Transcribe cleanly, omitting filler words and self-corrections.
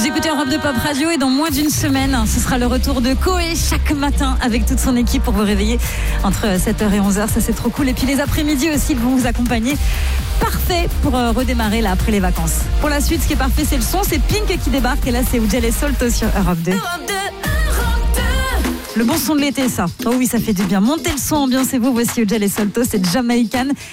écoutez Europe 2 Pop Radio et dans moins d'une semaine, ce sera le retour de Koé chaque matin avec toute son équipe pour vous réveiller entre 7h et 11h. Ça, c'est trop cool. Et puis les après-midi aussi, ils vont vous accompagner. Parfait pour redémarrer là après les vacances. Pour la suite, ce qui est parfait, c'est le son. C'est Pink qui débarque et là, c'est Ujel et Solto sur Europe 2. Le bon son de l'été, ça. Oh oui, ça fait du bien. Montez le son, ambiancez-vous. Voici Ujel et Solto, c'est Jamaican.